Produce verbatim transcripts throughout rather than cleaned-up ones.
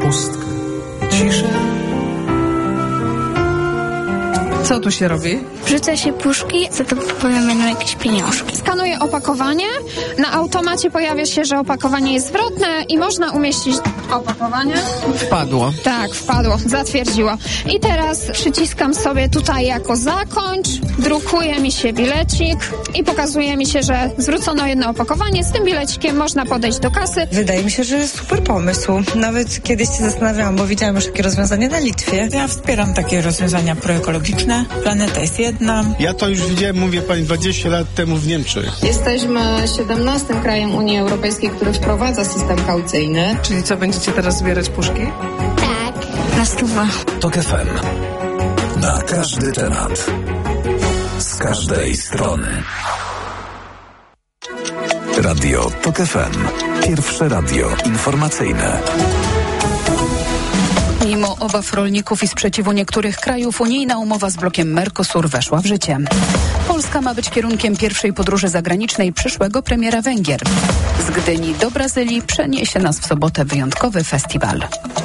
pustkę, ciszę. Co tu się robi? Wrzuca się puszki, za to będą jakieś pieniążki. Skanuję opakowanie, na automacie pojawia się, że opakowanie jest zwrotne i można umieścić opakowanie. Wpadło. Tak, wpadło, zatwierdziło. I teraz przyciskam sobie tutaj jako zakończ, drukuje mi się bilecik i pokazuje mi się, że zwrócono jedno opakowanie. Z tym bilecikiem można podejść do kasy. Wydaje mi się, że jest super pomysł. Nawet kiedyś się zastanawiałam, bo widziałam już takie rozwiązanie na Litwie. Ja wspieram takie rozwiązania proekologiczne. Planeta jest jedna. Ja to już widziałem, mówię pani, dwadzieścia lat temu w Niemczech. Jesteśmy siedemnastym krajem Unii Europejskiej, który wprowadza system kaucyjny. Czyli co, będziecie teraz zbierać puszki? Tak, na stówę. Tok F M. Na każdy temat. Z każdej strony. Radio Tok F M. Pierwsze radio informacyjne. Mimo obaw rolników i sprzeciwu niektórych krajów, unijna umowa z blokiem Mercosur weszła w życie. Polska ma być kierunkiem pierwszej podróży zagranicznej przyszłego premiera Węgier. Z Gdyni do Brazylii przeniesie nas w sobotę wyjątkowy festiwal.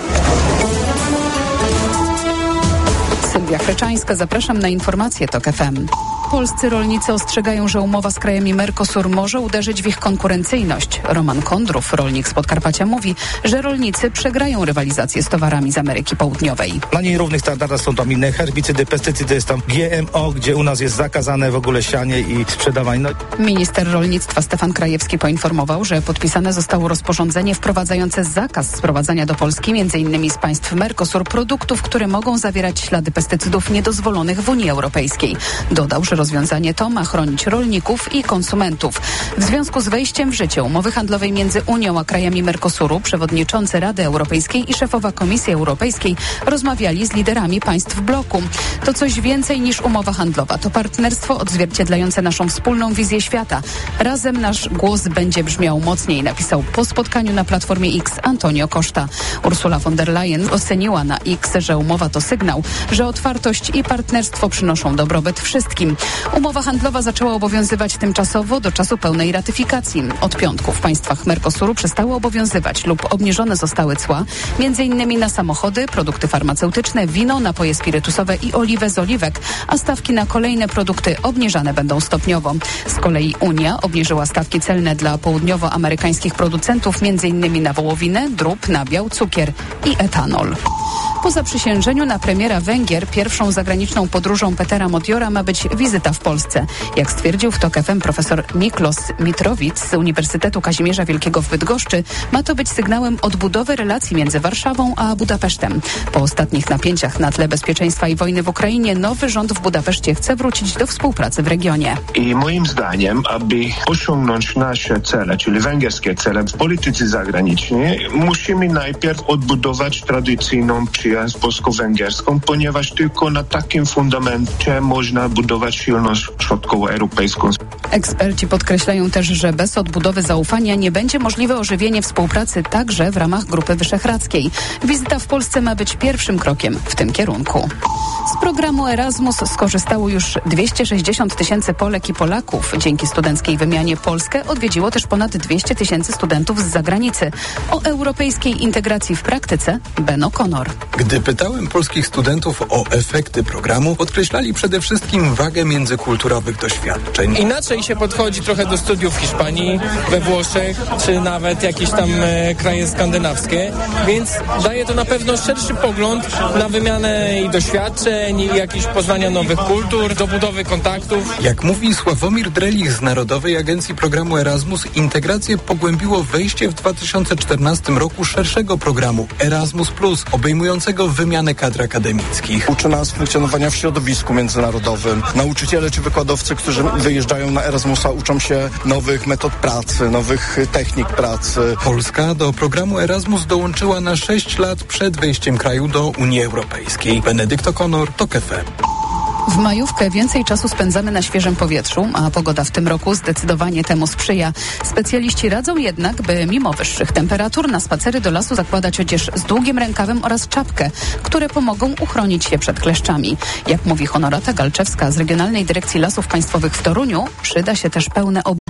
Sylwia Chreczańska, zapraszam na informacje Tok F M. Polscy rolnicy ostrzegają, że umowa z krajami Mercosur może uderzyć w ich konkurencyjność. Roman Kondrów, rolnik z Podkarpacia, mówi, że rolnicy przegrają rywalizację z towarami z Ameryki Południowej. Na nierównych standardach są tam inne herbicydy, pestycydy, jest tam G M O, gdzie u nas jest zakazane w ogóle sianie i sprzedawanie. No. Minister rolnictwa Stefan Krajewski poinformował, że podpisane zostało rozporządzenie wprowadzające zakaz sprowadzania do Polski m.in. z państw Mercosur produktów, które mogą zawierać ślady pestycydów niedozwolonych w Unii Europejskiej. Dodał, że rozwiązanie to ma chronić rolników i konsumentów. W związku z wejściem w życie umowy handlowej między Unią a krajami Mercosuru przewodniczący Rady Europejskiej i szefowa Komisji Europejskiej rozmawiali z liderami państw bloku. To coś więcej niż umowa handlowa. To partnerstwo odzwierciedlające naszą wspólną wizję świata. Razem nasz głos będzie brzmiał mocniej, napisał po spotkaniu na Platformie X Antonio Costa. Ursula von der Leyen oceniła na X, że umowa to sygnał, że otwartość i partnerstwo przynoszą dobrobyt wszystkim. Umowa handlowa zaczęła obowiązywać tymczasowo do czasu pełnej ratyfikacji. Od piątku w państwach Mercosuru przestały obowiązywać lub obniżone zostały cła, między innymi na samochody, produkty farmaceutyczne, wino, napoje spirytusowe i oliwę z oliwek, a stawki na kolejne produkty obniżane będą stopniowo. Z kolei Unia obniżyła stawki celne dla południowoamerykańskich producentów, między innymi na wołowinę, drób, nabiał, cukier i etanol. Po zaprzysiężeniu na premiera Węgier pierwszą zagraniczną podróżą Petera Modiora ma być wizyta w Polsce. Jak stwierdził w Tok F M profesor Miklos Mitrovic z Uniwersytetu Kazimierza Wielkiego w Bydgoszczy, ma to być sygnałem odbudowy relacji między Warszawą a Budapesztem. Po ostatnich napięciach na tle bezpieczeństwa i wojny w Ukrainie nowy rząd w Budapeszcie chce wrócić do współpracy w regionie. I moim zdaniem, aby osiągnąć nasze cele, czyli węgierskie cele w polityce zagranicznej, musimy najpierw odbudować tradycyjną przyjaźń polsko-węgierską, ponieważ tylko na takim fundamencie można budować silną środkowoeuropejską. Eksperci podkreślają też, że bez odbudowy zaufania nie będzie możliwe ożywienie współpracy także w ramach Grupy Wyszehradzkiej. Wizyta w Polsce ma być pierwszym krokiem w tym kierunku. Z programu Erasmus skorzystało już dwieście sześćdziesiąt tysięcy Polek i Polaków. Dzięki studenckiej wymianie Polskę odwiedziło też ponad dwieście tysięcy studentów z zagranicy. O europejskiej integracji w praktyce Ben O'Connor. Gdy pytałem polskich studentów o efekty programu, podkreślali przede wszystkim wagę międzykulturowych doświadczeń. Inaczej się podchodzi trochę do studiów w Hiszpanii, we Włoszech, czy nawet jakieś tam e, kraje skandynawskie, więc daje to na pewno szerszy pogląd na wymianę i doświadczeń, i jakieś poznania nowych kultur, do budowy kontaktów. Jak mówi Sławomir Drelich z Narodowej Agencji Programu Erasmus, integrację pogłębiło wejście w dwa tysiące czternastym roku szerszego programu Erasmus plus, obejmującego wymianę kadr akademickich. Uczy nas funkcjonowania w środowisku międzynarodowym. Nauczyciele czy wykładowcy, którzy wyjeżdżają na Erasmusa, uczą się nowych metod pracy, nowych technik pracy. Polska do programu Erasmus dołączyła na sześć lat przed wejściem kraju do Unii Europejskiej. Benedykt O'Connor, Tok F M. W majówkę więcej czasu spędzamy na świeżym powietrzu, a pogoda w tym roku zdecydowanie temu sprzyja. Specjaliści radzą jednak, by mimo wyższych temperatur na spacery do lasu zakładać odzież z długim rękawem oraz czapkę, które pomogą uchronić się przed kleszczami. Jak mówi Honorata Galczewska z Regionalnej Dyrekcji Lasów Państwowych w Toruniu, przyda się też pełne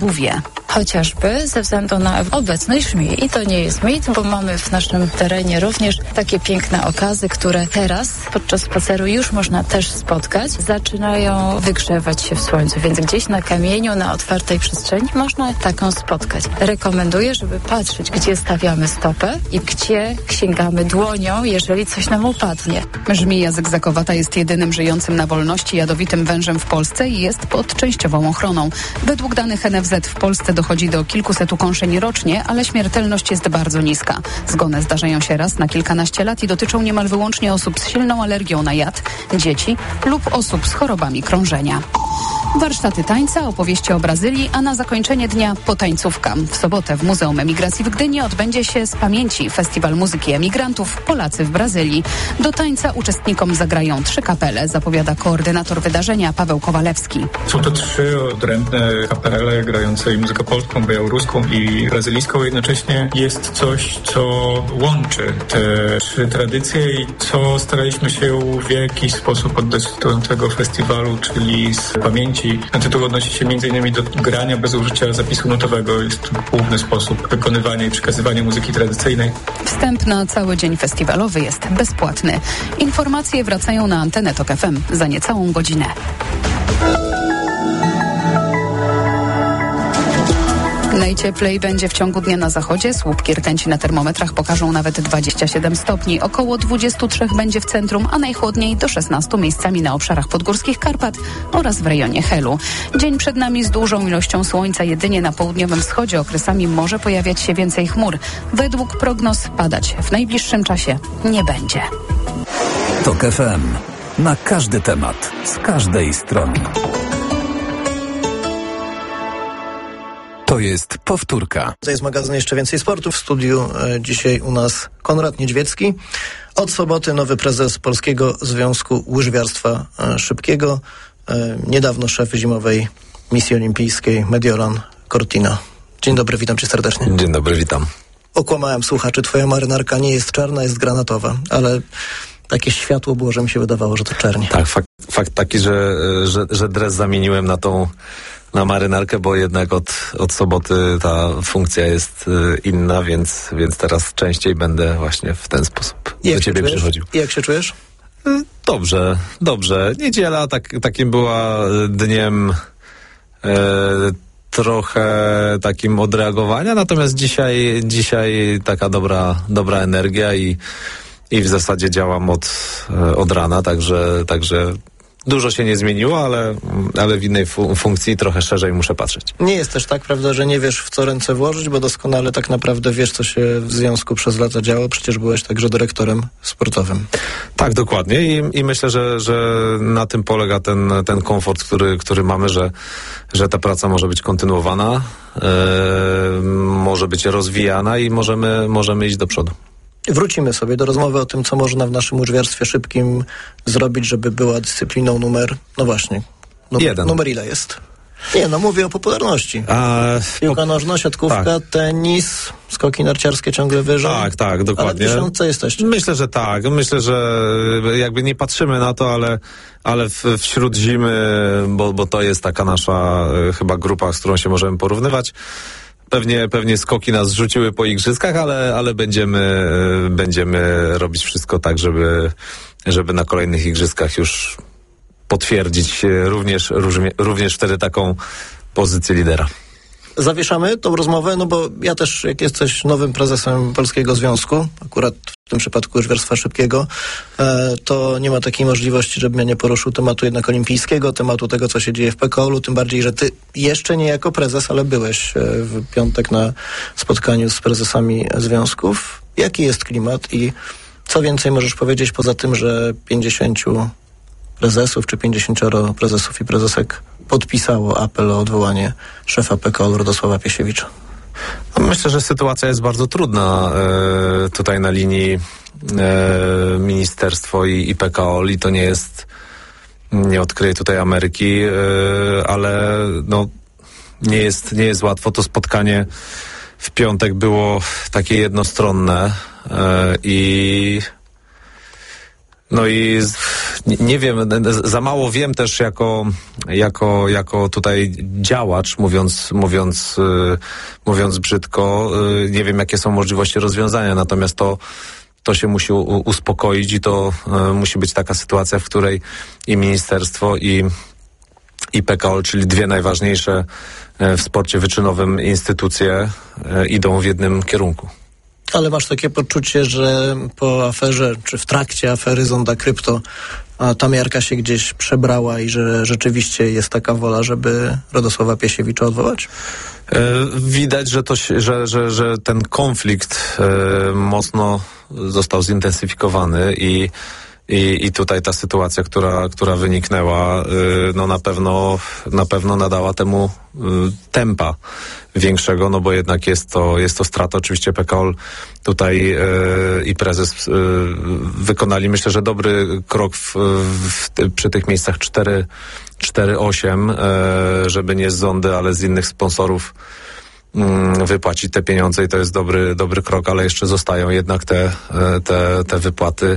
Pówie. Chociażby ze względu na obecność żmii. I to nie jest mit, bo mamy w naszym terenie również takie piękne okazy, które teraz podczas spaceru już można też spotkać. Zaczynają wygrzewać się w słońcu, więc gdzieś na kamieniu, na otwartej przestrzeni można taką spotkać. Rekomenduję, żeby patrzeć, gdzie stawiamy stopę i gdzie sięgamy dłonią, jeżeli coś nam upadnie. Żmija zygzakowata jest jedynym żyjącym na wolności jadowitym wężem w Polsce i jest pod częściową ochroną. Według danych N F Z w Polsce dochodzi do kilkuset ukąszeń rocznie, ale śmiertelność jest bardzo niska. Zgony zdarzają się raz na kilkanaście lat i dotyczą niemal wyłącznie osób z silną alergią na jad, dzieci lub osób z chorobami krążenia. Warsztaty tańca, opowieści o Brazylii, a na zakończenie dnia potańcówka. W sobotę w Muzeum Emigracji w Gdyni odbędzie się z pamięci Festiwal Muzyki Emigrantów Polacy w Brazylii. Do tańca uczestnikom zagrają trzy kapele, zapowiada koordynator wydarzenia Paweł Kowalewski. Są to trzy odrębne kapele grające i muzykę polską, białoruską i brazylijską. Jednocześnie jest coś, co łączy te trzy tradycje i co staraliśmy się w jakiś sposób oddać do tego festiwalu, czyli z pamięci. Tytuł odnosi się między innymi do grania bez użycia zapisu notowego. Jest to główny sposób wykonywania i przekazywania muzyki tradycyjnej. Wstęp na cały dzień festiwalowy jest bezpłatny. Informacje wracają na antenę Tok F M za niecałą godzinę. Najcieplej będzie w ciągu dnia na zachodzie. Słupki rtęci na termometrach pokażą nawet dwadzieścia siedem stopni. Około dwadzieścia trzy będzie w centrum, a najchłodniej do szesnastu miejscami na obszarach podgórskich Karpat oraz w rejonie Helu. Dzień przed nami z dużą ilością słońca. Jedynie na południowym wschodzie okresami może pojawiać się więcej chmur. Według prognoz padać w najbliższym czasie nie będzie. Tok F M. Na każdy temat, z każdej strony. To jest powtórka. To jest magazyn Jeszcze Więcej Sportu. W studiu e, dzisiaj u nas Konrad Niedźwiecki. Od soboty nowy prezes Polskiego Związku Łyżwiarstwa e, Szybkiego. E, niedawno szef zimowej misji olimpijskiej Mediolan Cortina. Dzień dobry, witam cię serdecznie. Dzień dobry, witam. Okłamałem słuchaczy, twoja marynarka nie jest czarna, jest granatowa, ale takie światło było, że mi się wydawało, że to czernie. Tak, fakt, fakt taki, że, że, że dres zamieniłem na tą na marynarkę, bo jednak od, od soboty ta funkcja jest y, inna, więc, więc teraz częściej będę właśnie w ten sposób I do ciebie czujesz? przychodził. I jak się czujesz? Y, dobrze, dobrze. Niedziela tak, takim była dniem y, trochę takim odreagowania, natomiast dzisiaj, dzisiaj taka dobra, dobra energia i, i w zasadzie działam od, od rana, także, także dużo się nie zmieniło, ale, ale w innej fu- funkcji trochę szerzej muszę patrzeć. Nie jest też tak, prawda, że nie wiesz, w co ręce włożyć, bo doskonale tak naprawdę wiesz, co się w związku przez lata działo. Przecież byłeś także dyrektorem sportowym. Tak, dokładnie. I, i myślę, że, że na tym polega ten, ten komfort, który, który mamy, że, że ta praca może być kontynuowana, yy, może być rozwijana i możemy, możemy iść do przodu. Wrócimy sobie do rozmowy o tym, co można w naszym łyżwiarstwie szybkim zrobić, żeby była dyscypliną numer, no właśnie, numer, Jeden. numer ile jest? Nie, no mówię o popularności. A, Piłka nożna, siatkówka, tak. Tenis, skoki narciarskie ciągle wyżej. Tak, tak, dokładnie. Ale w dziesiątce jesteście. Myślę, że tak. Myślę, że jakby nie patrzymy na to, ale, ale w, wśród zimy, bo, bo to jest taka nasza chyba grupa, z którą się możemy porównywać. Pewnie, pewnie skoki nas rzuciły po igrzyskach, ale, ale będziemy, będziemy robić wszystko tak, żeby, żeby na kolejnych igrzyskach już potwierdzić również, również wtedy taką pozycję lidera. Zawieszamy tą rozmowę, no bo ja też, jak jesteś nowym prezesem Polskiego Związku, akurat w tym przypadku łyżwiarstwa szybkiego, e, to nie ma takiej możliwości, żebym ja nie poruszył tematu jednak olimpijskiego, tematu tego, co się dzieje w P K O L u, tym bardziej, że ty jeszcze nie jako prezes, ale byłeś w piątek na spotkaniu z prezesami związków. Jaki jest klimat i co więcej możesz powiedzieć poza tym, że pięćdziesięciu prezesów czy pięćdziesięcioro prezesów i prezesek podpisało apel o odwołanie szefa P K O L u Radosława Piesiewicza? Myślę, że sytuacja jest bardzo trudna e, tutaj na linii e, ministerstwo i, i P K O L i to nie jest, nie odkryję tutaj Ameryki, e, ale no, nie jest, nie jest łatwo. To spotkanie w piątek było takie jednostronne e, i no i nie, nie wiem, za mało wiem też jako, jako, jako tutaj działacz, mówiąc, mówiąc, yy, mówiąc brzydko, yy, nie wiem, jakie są możliwości rozwiązania, natomiast to to się musi u, uspokoić i to yy, musi być taka sytuacja, w której i ministerstwo, i i P K O L, czyli dwie najważniejsze w sporcie wyczynowym instytucje, idą w jednym kierunku. Ale masz takie poczucie, że po aferze, czy w trakcie afery Zonda Krypto, a ta miarka się gdzieś przebrała i że rzeczywiście jest taka wola, żeby Radosława Piesiewicza odwołać? Widać, że, to się, że, że, że ten konflikt e, mocno został zintensyfikowany i I, I tutaj ta sytuacja, która, która wyniknęła, yy, no na pewno, na pewno nadała temu yy, tempa większego, no bo jednak jest to, jest to strata. Oczywiście P K O L tutaj yy, i prezes yy, wykonali, myślę, że dobry krok w, w, przy tych miejscach cztery osiem, yy, żeby nie z Zondy, ale z innych sponsorów yy, wypłacić te pieniądze i to jest dobry, dobry krok, ale jeszcze zostają jednak te, yy, te, te wypłaty.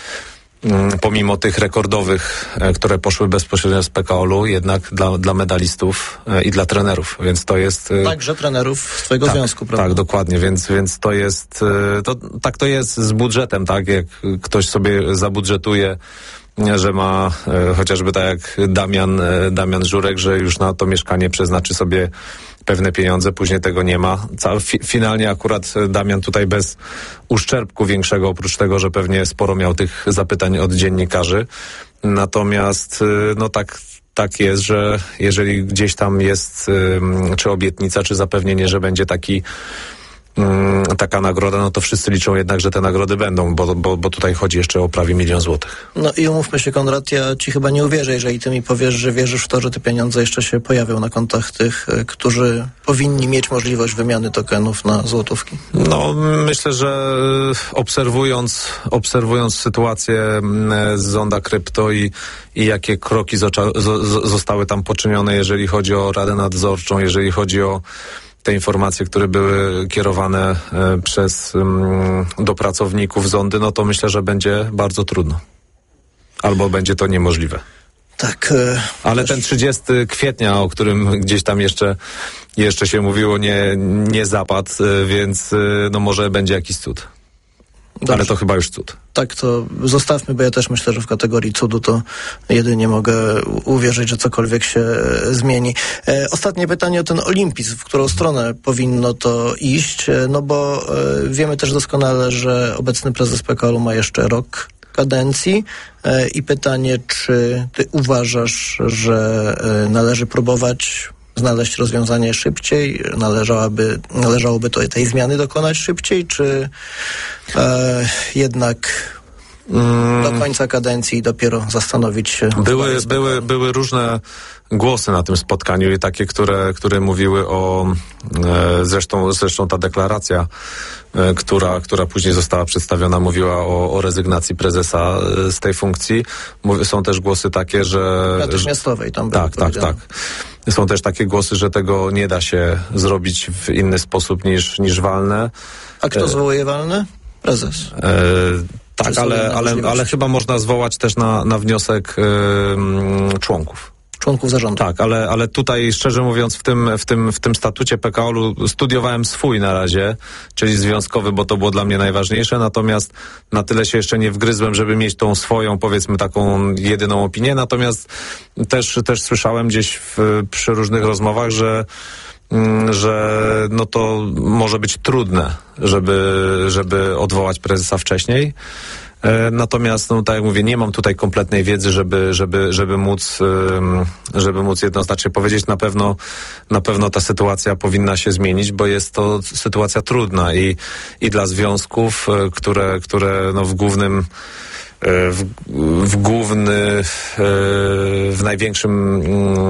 Pomimo tych rekordowych, które poszły bezpośrednio z P K O L-u, jednak dla, dla medalistów i dla trenerów, więc to jest... Także trenerów swojego tak, związku, prawda? Tak, dokładnie, więc, więc to jest... To, tak to jest z budżetem, tak? Jak ktoś sobie zabudżetuje, że ma e, chociażby tak jak Damian, e, Damian Żurek, że już na to mieszkanie przeznaczy sobie pewne pieniądze, później tego nie ma. Cal, fi, finalnie akurat Damian tutaj bez uszczerbku większego, oprócz tego, że pewnie sporo miał tych zapytań od dziennikarzy. Natomiast no tak, tak jest, że jeżeli gdzieś tam jest czy obietnica, czy zapewnienie, że będzie taki taka nagroda, no to wszyscy liczą jednak, że te nagrody będą, bo, bo, bo tutaj chodzi jeszcze o prawie milion złotych. No i umówmy się, Konrad, ja ci chyba nie uwierzę, jeżeli ty mi powiesz, że wierzysz w to, że te pieniądze jeszcze się pojawią na kontach tych, którzy powinni mieć możliwość wymiany tokenów na złotówki. No, myślę, że obserwując, obserwując sytuację z Zonda Krypto i, i jakie kroki zoca- z- zostały tam poczynione, jeżeli chodzi o Radę Nadzorczą, jeżeli chodzi o te informacje, które były kierowane e, przez m, do pracowników Zondy, no to myślę, że będzie bardzo trudno. Albo będzie to niemożliwe. Tak. E, Ale też... ten trzydziestego kwietnia, o którym gdzieś tam jeszcze, jeszcze się mówiło, nie, nie zapadł, e, więc e, no może będzie jakiś cud. Dobrze. Ale to chyba już cud. Tak, to zostawmy, bo ja też myślę, że w kategorii cudu to jedynie mogę uwierzyć, że cokolwiek się zmieni. E, ostatnie pytanie o ten olimpizm, w którą stronę powinno to iść, e, no bo e, wiemy też doskonale, że obecny prezes P K O L-u ma jeszcze rok kadencji e, i pytanie, czy ty uważasz, że e, należy próbować znaleźć rozwiązanie szybciej, należałoby, należałoby to, tej zmiany dokonać szybciej, czy e, jednak mm. do końca kadencji dopiero zastanowić się? Były, były, były różne głosy na tym spotkaniu i takie, które, które mówiły o, e, zresztą, zresztą ta deklaracja, e, która, która później została przedstawiona, mówiła o, o rezygnacji prezesa z tej funkcji. Mów, są też głosy takie, że... Natychmiastowej tam Tak, tak, tak. Są też takie głosy, że tego nie da się zrobić w inny sposób niż, niż walne. A kto zwołuje walne? Prezes. E, tak, ale, ale, ale chyba można zwołać też na, na wniosek e, członków. Członków zarządu. Tak, ale, ale tutaj szczerze mówiąc w tym, w tym, w tym statucie P K O L-u studiowałem swój na razie, czyli związkowy, bo to było dla mnie najważniejsze, natomiast na tyle się jeszcze nie wgryzłem, żeby mieć tą swoją, powiedzmy, taką jedyną opinię, natomiast też, też słyszałem gdzieś w, przy różnych rozmowach, że że no to może być trudne, żeby, żeby odwołać prezesa wcześniej. Natomiast, no tak jak mówię, nie mam tutaj kompletnej wiedzy, żeby, żeby, żeby móc, żeby móc jednoznacznie powiedzieć. Na pewno, na pewno ta sytuacja powinna się zmienić, bo jest to sytuacja trudna i, i dla związków, które, które no w głównym W, w główny, w największym,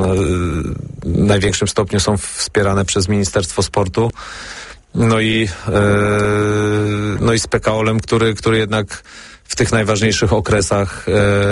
największym stopniu są wspierane przez Ministerstwo Sportu. No i, no i z P K O L-em, który, który jednak w tych najważniejszych okresach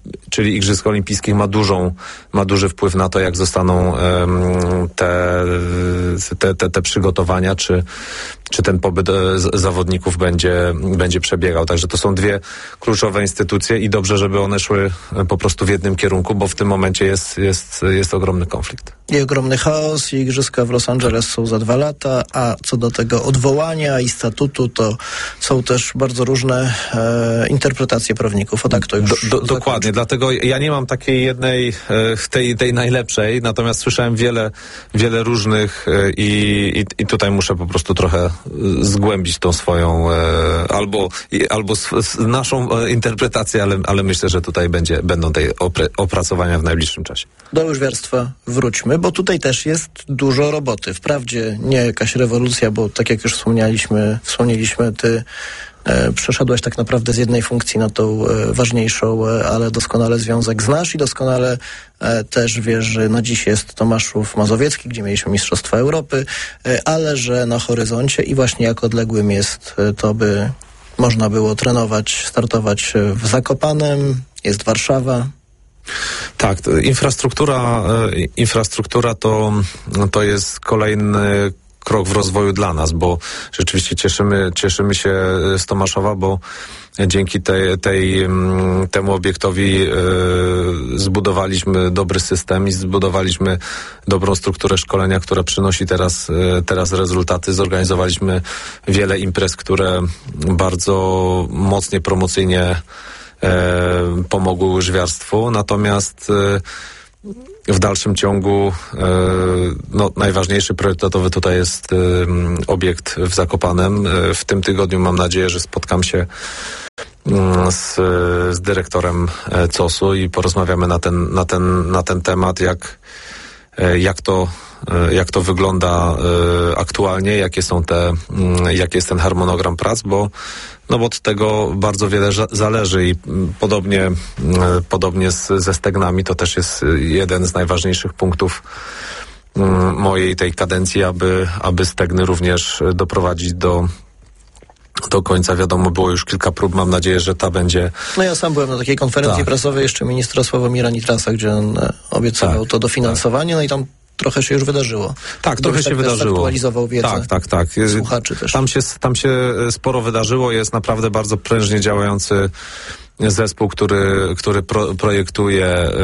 czyli Igrzysk Olimpijskich ma dużą, ma duży wpływ na to, jak zostaną um, te, te, te, te przygotowania, czy, czy ten pobyt z, zawodników będzie, będzie przebiegał. Także to są dwie kluczowe instytucje i dobrze, żeby one szły po prostu w jednym kierunku, bo w tym momencie jest, jest, jest ogromny konflikt. I ogromny chaos, i igrzyska w Los Angeles są za dwa lata, a co do tego odwołania i statutu, to są też bardzo różne e, interpretacje prawników. O tak to już do, do, Dokładnie, dlatego ja nie mam takiej jednej, e, tej, tej najlepszej, natomiast słyszałem wiele, wiele różnych e, i, i, i tutaj muszę po prostu trochę zgłębić tą swoją e, albo, i, albo s, s, naszą e, interpretację, ale, ale myślę, że tutaj będzie, będą te opre, opracowania w najbliższym czasie. Do łyżwiarstwa wróćmy, bo tutaj też jest dużo roboty. Wprawdzie nie jakaś rewolucja, bo tak jak już wspomnieliśmy, wspomnieliśmy ty e, przeszedłeś tak naprawdę z jednej funkcji na tą e, ważniejszą, e, ale doskonale związek znasz i doskonale e, też wiesz, że na dziś jest Tomaszów Mazowiecki, gdzie mieliśmy Mistrzostwa Europy, e, ale że na horyzoncie i właśnie jak odległym jest e, to, by można było trenować, startować w Zakopanem, jest Warszawa. Tak, infrastruktura, infrastruktura to, to jest kolejny krok w rozwoju dla nas, bo rzeczywiście cieszymy, cieszymy się z Tomaszowa, bo dzięki tej, tej, temu obiektowi e, zbudowaliśmy dobry system i zbudowaliśmy dobrą strukturę szkolenia, która przynosi teraz, e, teraz rezultaty. Zorganizowaliśmy wiele imprez, które bardzo mocnie promocyjnie E, pomogły łyżwiarstwu, natomiast e, w dalszym ciągu e, no, najważniejszy priorytetowy tutaj jest e, obiekt w Zakopanem. E, w tym tygodniu mam nadzieję, że spotkam się e, z, z dyrektorem e, C O S-u i porozmawiamy na ten, na ten, na ten temat, jak, e, jak to e, jak to wygląda e, aktualnie, jakie są te, m, jaki jest ten harmonogram prac, bo no bo od tego bardzo wiele zależy i podobnie, podobnie z, ze stegnami to też jest jeden z najważniejszych punktów mojej tej kadencji, aby, aby stegny również doprowadzić do do końca. Wiadomo, było już kilka prób, mam nadzieję, że ta będzie... No ja sam byłem na takiej konferencji tak. prasowej jeszcze ministra Sławomira Nitrasa, gdzie on obiecywał tak, to dofinansowanie, tak. no i tam trochę się już wydarzyło. Tak, trochę się tak wydarzyło. Aktualizował wiedzę tak, tak, tak. słuchaczy też. Tam się, tam się sporo wydarzyło, jest naprawdę bardzo prężnie działający zespół, który, który pro, projektuje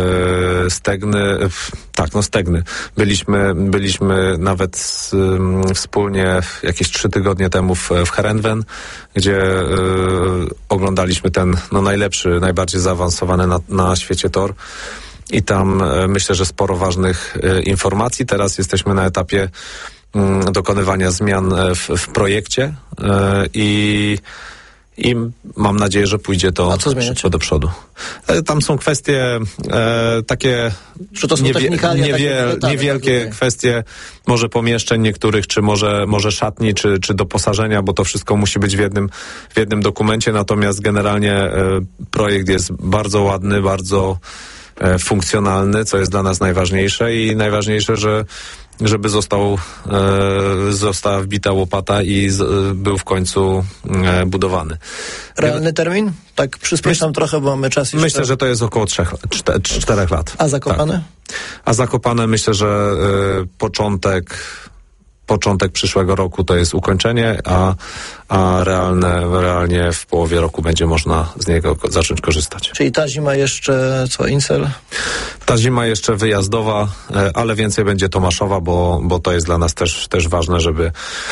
e, stegny, tak, no stegny. Byliśmy, byliśmy nawet z, m, wspólnie jakieś trzy tygodnie temu w, w Herenven, gdzie e, oglądaliśmy ten no, najlepszy, najbardziej zaawansowany na, na świecie tor. I tam e, myślę, że sporo ważnych e, informacji. Teraz jesteśmy na etapie m, dokonywania zmian w, w projekcie e, i I mam nadzieję, że pójdzie to szybko do przodu. E, tam są kwestie e, takie niewie, niewie, niewielkie tak kwestie, może pomieszczeń niektórych, czy może, może szatni, czy, czy doposażenia, bo to wszystko musi być w jednym, w jednym dokumencie. Natomiast generalnie e, projekt jest bardzo ładny, bardzo e, funkcjonalny, co jest dla nas najważniejsze i najważniejsze, że żeby został, e, została wbita łopata i z, e, był w końcu e, budowany. Realny termin? Tak przyspieszam Myśl, trochę, bo mamy czas jeszcze. Myślę, że to jest około trzech, czter, czterech lat. A Zakopane? Tak. A Zakopane myślę, że e, początek początek przyszłego roku to jest ukończenie, a, a realne, realnie w połowie roku będzie można z niego zacząć korzystać. Czyli ta zima jeszcze co, Incel? Ta zima jeszcze wyjazdowa, ale więcej będzie Tomaszowa, bo, bo to jest dla nas też, też ważne, żeby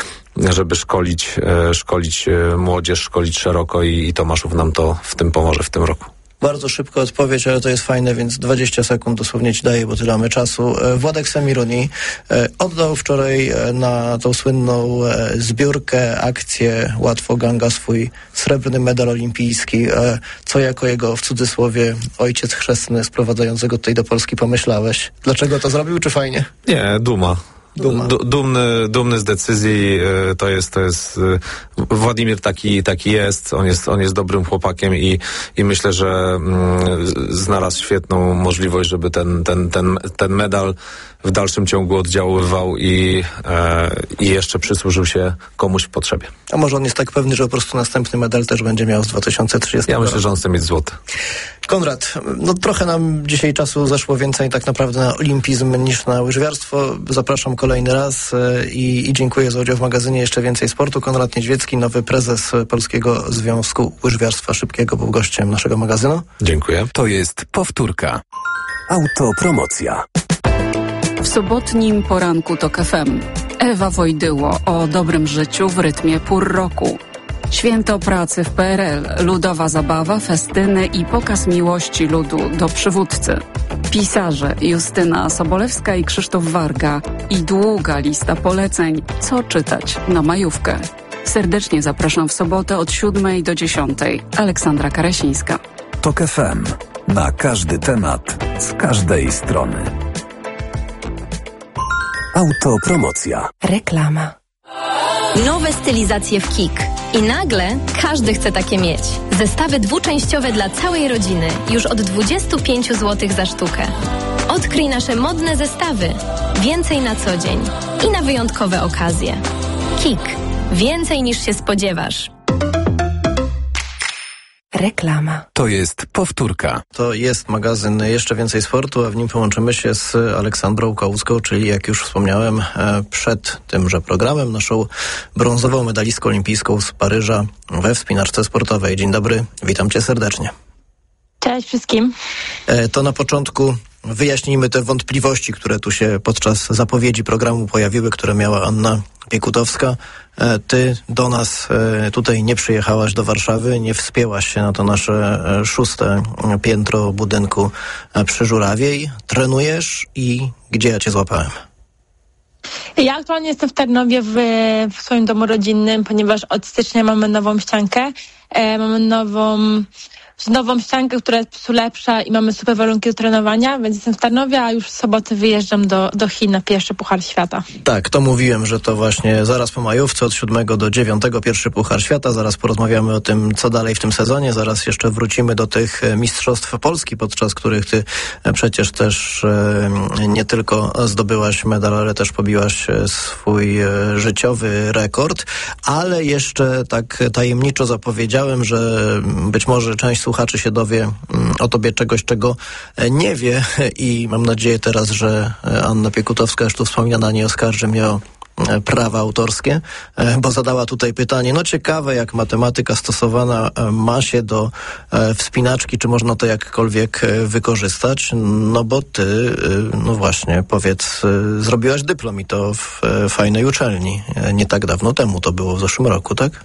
żeby szkolić, szkolić młodzież, szkolić szeroko i, i Tomaszów nam to w tym pomoże w tym roku. Bardzo szybko odpowiedź, ale to jest fajne, więc dwadzieścia sekund dosłownie ci daję, bo tyle mamy czasu. Władek Semiruni oddał wczoraj na tą słynną zbiórkę, akcję Łatwo Ganga swój srebrny medal olimpijski. Co jako jego, w cudzysłowie, ojciec chrzestny sprowadzającego tutaj do Polski pomyślałeś? Dlaczego to zrobił, czy fajnie? Nie, duma. D- dumny, dumny z decyzji, to jest, to jest, Władimir taki, taki jest, on jest, on jest dobrym chłopakiem i, i myślę, że mm, znalazł świetną możliwość, żeby ten, ten, ten, ten medal w dalszym ciągu oddziaływał i, e, i jeszcze przysłużył się komuś w potrzebie. A może on jest tak pewny, że po prostu następny medal też będzie miał z dwa tysiące trzydziestego Ja myślę, że on chce mieć złoty. Konrad, no trochę nam dzisiaj czasu zeszło więcej tak naprawdę na olimpizm niż na łyżwiarstwo. Zapraszam kolejny raz i, i dziękuję za udział w magazynie Jeszcze Więcej Sportu. Konrad Niedźwiecki, nowy prezes Polskiego Związku Łyżwiarstwa Szybkiego, był gościem naszego magazynu. Dziękuję. To jest powtórka. Autopromocja. W sobotnim poranku TOK F M. Ewa Wojdyło o dobrym życiu w rytmie pór roku. Święto pracy w P R L, ludowa zabawa, festyny i pokaz miłości ludu do przywódcy. Pisarze Justyna Sobolewska i Krzysztof Warga i długa lista poleceń, co czytać na majówkę. Serdecznie zapraszam w sobotę od siódmej do dziesiątej. Aleksandra Karasińska. TOK F M. Na każdy temat, z każdej strony. Autopromocja. Reklama. Nowe stylizacje w Kik. I nagle każdy chce takie mieć. Zestawy dwuczęściowe dla całej rodziny już od dwadzieścia pięć złotych za sztukę. Odkryj nasze modne zestawy. Więcej na co dzień i na wyjątkowe okazje. Kik. Więcej niż się spodziewasz. Reklama. To jest powtórka. To jest magazyn Jeszcze Więcej Sportu, a w nim połączymy się z Aleksandrą Kałuską, czyli jak już wspomniałem przed tymże programem, naszą brązową medalistką olimpijską z Paryża we wspinaczce sportowej. Dzień dobry, witam cię serdecznie. Cześć wszystkim. To na początku wyjaśnijmy te wątpliwości, które tu się podczas zapowiedzi programu pojawiły, które miała Anna Piekutowska. Ty do nas tutaj nie przyjechałaś do Warszawy, nie wspięłaś się na to nasze szóste piętro budynku przy Żurawiej. Trenujesz i gdzie ja cię złapałem? Ja aktualnie jestem w Tarnowie w, w swoim domu rodzinnym, ponieważ od stycznia mamy nową ściankę. E, mamy nową... nową ściankę, która jest lepsza i mamy super warunki do trenowania, więc jestem w Tarnowie, a już w sobotę wyjeżdżam do, do Chin na pierwszy Puchar Świata. Tak, to mówiłem, że to właśnie zaraz po majówce od siódmego do dziewiątego pierwszy Puchar Świata. Zaraz porozmawiamy o tym, co dalej w tym sezonie. Zaraz jeszcze wrócimy do tych mistrzostw Polski, podczas których ty przecież też nie tylko zdobyłaś medal, ale też pobiłaś swój życiowy rekord. Ale jeszcze tak tajemniczo zapowiedziałem, że być może część słuchaczy się dowie o tobie czegoś, czego nie wie i mam nadzieję teraz, że Anna Piekutowska, już tu wspomniana, nie oskarży mnie o prawa autorskie, bo zadała tutaj pytanie, no ciekawe, jak matematyka stosowana ma się do wspinaczki, czy można to jakkolwiek wykorzystać, no bo ty, no właśnie, powiedz, zrobiłaś dyplom i to w fajnej uczelni, nie tak dawno temu, to było w zeszłym roku, tak?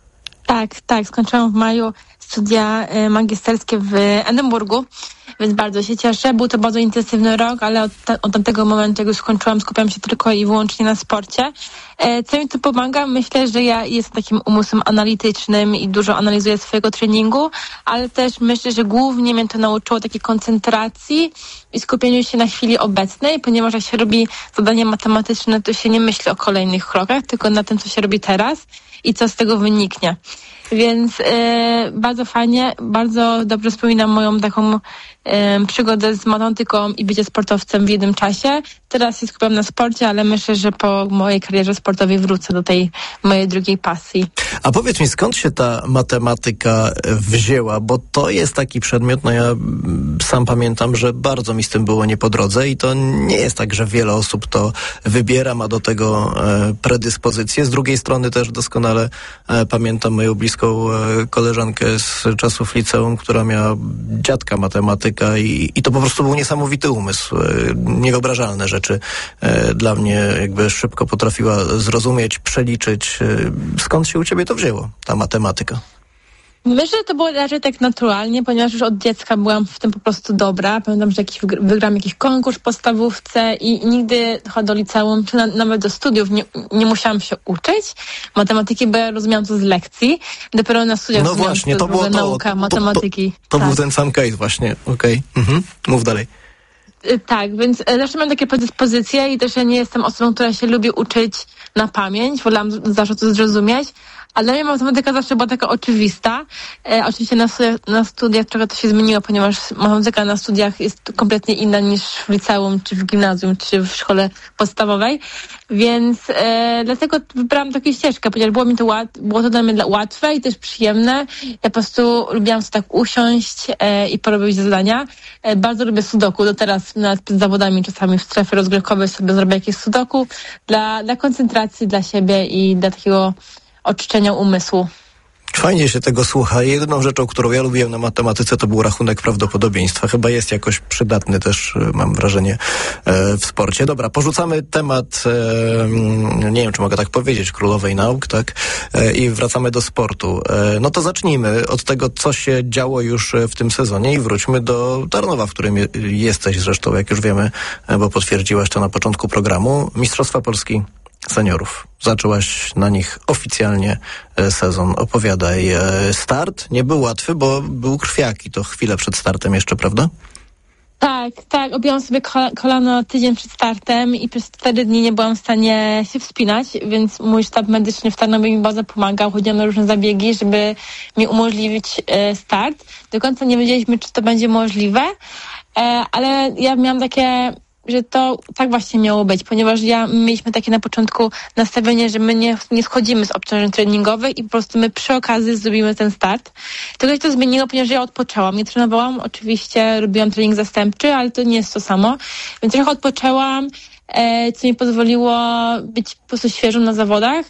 Tak, tak, skończyłam w maju studia magisterskie w Edynburgu, więc bardzo się cieszę. Był to bardzo intensywny rok, ale od, te, od tamtego momentu, jak już skończyłam, skupiam się tylko i wyłącznie na sporcie. E, co mi to pomaga? Myślę, że ja jestem takim umysłem analitycznym i dużo analizuję swojego treningu, ale też myślę, że głównie mnie to nauczyło takiej koncentracji i skupieniu się na chwili obecnej, ponieważ jak się robi zadania matematyczne, to się nie myśli o kolejnych krokach, tylko na tym, co się robi teraz i co z tego wyniknie. Więc e, bardzo fajnie, bardzo dobrze wspominam moją taką e, przygodę z matematyką i bycie sportowcem w jednym czasie. Teraz się skupiam na sporcie, ale myślę, że po mojej karierze sportowej wrócę do tej mojej drugiej pasji. A powiedz mi, skąd się ta matematyka wzięła? Bo to jest taki przedmiot, no ja sam pamiętam, że bardzo mi z tym było nie po drodze i to nie jest tak, że wiele osób to wybiera, ma do tego e, predyspozycje. Z drugiej strony też doskonale e, pamiętam moją bliską koleżankę z czasów liceum, która miała dziadka matematyka i, i to po prostu był niesamowity umysł. Niewyobrażalne rzeczy e, dla mnie jakby szybko potrafiła zrozumieć, przeliczyć. Skąd się u ciebie to wzięło, ta matematyka? Myślę, że to było raczej tak naturalnie, ponieważ już od dziecka byłam w tym po prostu dobra. Pamiętam, że jakiś, wygrałam jakiś konkurs w podstawówce i nigdy do liceum, czy na, nawet do studiów nie, nie musiałam się uczyć matematyki, bo ja rozumiałam to z lekcji. Dopiero na studiach no właśnie, to, to była nauka to, matematyki. To, to, to tak. był ten sam case właśnie, okej. Okay. Mhm. Mów dalej. Tak, więc zawsze mam takie predyspozycje i też ja nie jestem osobą, która się lubi uczyć na pamięć, wolałam zawsze to zrozumieć, A dla mnie matematyka zawsze była taka oczywista. E, oczywiście na studiach, na studiach trochę to się zmieniło, ponieważ matematyka na studiach jest kompletnie inna niż w liceum, czy w gimnazjum, czy w szkole podstawowej. Więc e, dlatego wybrałam taką ścieżkę, ponieważ było mi to łat, było to dla mnie łatwe i też przyjemne. Ja po prostu lubiłam sobie tak usiąść e, i porobić zadania. E, bardzo lubię sudoku. Do teraz nawet przed zawodami czasami w strefie rozgrywkowej sobie zrobię jakieś sudoku dla, dla koncentracji, dla siebie i dla takiego oczyszczenia umysłu. Fajnie się tego słucha. Jedyną rzeczą, którą ja lubiłem na matematyce, to był rachunek prawdopodobieństwa. Chyba jest jakoś przydatny też, mam wrażenie, w sporcie. Dobra, porzucamy temat, nie wiem, czy mogę tak powiedzieć, królowej nauk, tak? I wracamy do sportu. No to zacznijmy od tego, co się działo już w tym sezonie i wróćmy do Tarnowa, w którym jesteś zresztą, jak już wiemy, bo potwierdziłaś to na początku programu. Mistrzostwa Polski seniorów. Zaczęłaś na nich oficjalnie sezon. Opowiadaj. Start nie był łatwy, bo był krwiaki. To chwilę przed startem jeszcze, prawda? Tak, tak. Obiłam sobie kolano tydzień przed startem i przez cztery dni nie byłam w stanie się wspinać, więc mój sztab medyczny w Tarnowie mi bardzo pomagał. Chodziłam na różne zabiegi, żeby mi umożliwić start. Do końca nie wiedzieliśmy, czy to będzie możliwe, ale ja miałam takie... że to tak właśnie miało być, ponieważ ja mieliśmy takie na początku nastawienie, że my nie, nie schodzimy z obciążeń treningowych i po prostu my przy okazji zrobimy ten start. Tylko się to zmieniło, ponieważ ja odpoczęłam. Nie trenowałam, oczywiście robiłam trening zastępczy, ale to nie jest to samo. Więc trochę odpoczęłam, e, co mi pozwoliło być po prostu świeżą na zawodach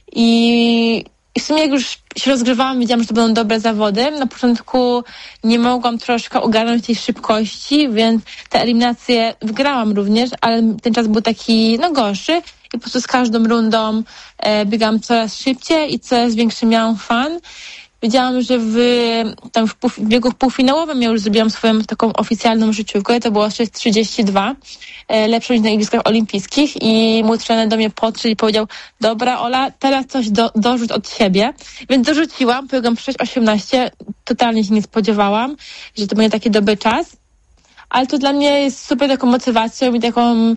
i I w sumie jak już się rozgrywałam, wiedziałam, że to będą dobre zawody. Na początku nie mogłam troszkę ogarnąć tej szybkości, więc te eliminacje wygrałam również, ale ten czas był taki, no gorszy i po prostu z każdą rundą e, biegałam coraz szybciej i coraz większy miałam fan. Wiedziałam, że w, tam w, pół, w biegu półfinałowym ja już zrobiłam swoją taką oficjalną życiówkę, to było sześć trzydzieści dwa, e, lepszą niż na Igrzyskach Olimpijskich i mój trener do mnie podszedł i powiedział: dobra Ola, teraz coś do, dorzuć od siebie. Więc dorzuciłam, pobiegłam sześć osiemnaście, totalnie się nie spodziewałam, że to będzie taki dobry czas, ale to dla mnie jest super taką motywacją i taką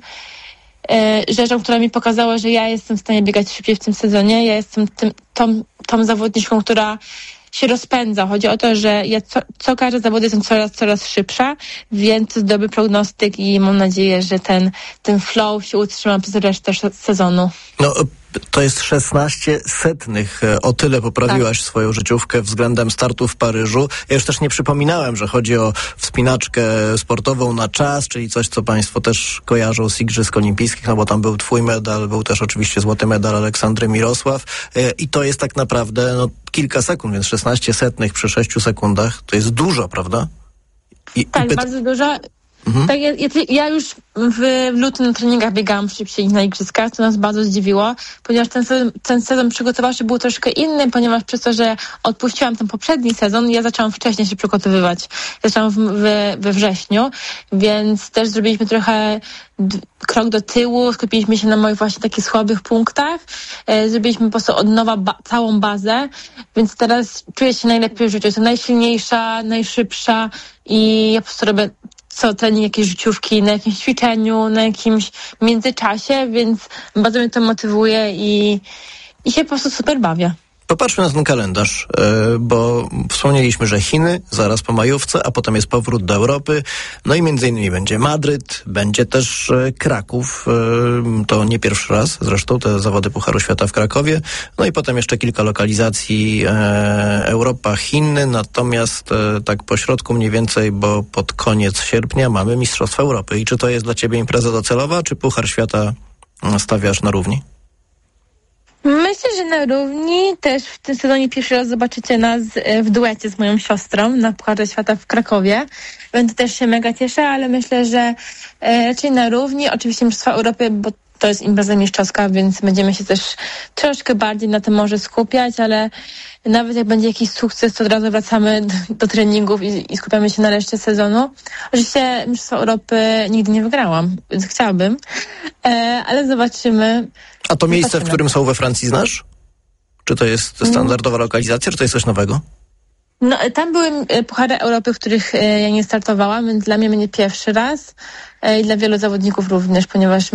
e, rzeczą, która mi pokazała, że ja jestem w stanie biegać szybciej w tym sezonie, ja jestem tym, tą, tą zawodniczką, która się rozpędza. Chodzi o to, że ja co, co każdy zawód jestem coraz, coraz szybsza, więc to jest dobry prognostyk i mam nadzieję, że ten, ten flow się utrzyma przez resztę sezonu. No, to jest szesnaście setnych. O tyle poprawiłaś tak. swoją życiówkę względem startu w Paryżu. Ja już też nie przypominałem, że chodzi o wspinaczkę sportową na czas, czyli coś, co państwo też kojarzą z Igrzysk Olimpijskich, no bo tam był twój medal, był też oczywiście złoty medal Aleksandry Mirosław i to jest tak naprawdę no, kilka sekund, więc szesnaście setnych przy sześciu sekundach to jest dużo, prawda? I, tak, i pyta- bardzo dużo. Mhm. Tak, ja, ja, ja już w, w lutym na treningach biegałam szybciej niż na igrzyskach, co nas bardzo zdziwiło, ponieważ ten sezon, ten sezon przygotowawczy był troszkę inny, ponieważ przez to, że odpuściłam ten poprzedni sezon, ja zaczęłam wcześniej się przygotowywać. Zaczęłam w, w, we wrześniu, więc też zrobiliśmy trochę d- krok do tyłu, skupiliśmy się na moich właśnie takich słabych punktach, e, zrobiliśmy po prostu od nowa ba- całą bazę, więc teraz czuję się najlepiej w życiu. Jestem najsilniejsza, najszybsza i ja po prostu robię co trening, jakieś życiówki na jakimś ćwiczeniu, na jakimś międzyczasie, więc bardzo mnie to motywuje i, i się po prostu super bawię. Popatrzmy na ten kalendarz, bo wspomnieliśmy, że Chiny zaraz po majówce, a potem jest powrót do Europy. No i między innymi będzie Madryt, będzie też Kraków. To nie pierwszy raz zresztą te zawody Pucharu Świata w Krakowie. No i potem jeszcze kilka lokalizacji Europa, Chiny. Natomiast tak po środku mniej więcej, bo pod koniec sierpnia mamy Mistrzostwa Europy. I czy to jest dla ciebie impreza docelowa, czy Puchar Świata stawiasz na równi? Myślę, że na równi. Też w tym sezonie pierwszy raz zobaczycie nas w duecie z moją siostrą na Pucharze Świata w Krakowie. Więc też się mega cieszę, ale myślę, że raczej na równi. Oczywiście Mistrzostwa Europy, bo to jest impreza mistrzowska, więc będziemy się też troszkę bardziej na tym może skupiać, ale nawet jak będzie jakiś sukces, to od razu wracamy do, do treningów i, i skupiamy się na reszcie sezonu. Oczywiście Mistrzostwa Europy nigdy nie wygrałam, więc chciałabym, e, ale zobaczymy. A to miejsce, zobaczymy. w którym są we Francji, znasz? Czy to jest standardowa lokalizacja, czy to jest coś nowego? No, tam były Puchary Europy, w których ja nie startowałam, więc dla mnie będzie pierwszy raz i dla wielu zawodników również, ponieważ